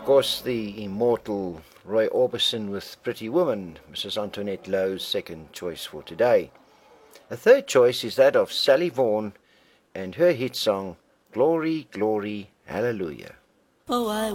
course, the immortal Roy Orbison with Pretty Woman, Mrs. Antoinette Lowe's second choice for today. A third choice is that of Sally Vaughan and her hit song, Glory, Glory, Hallelujah. Oh, I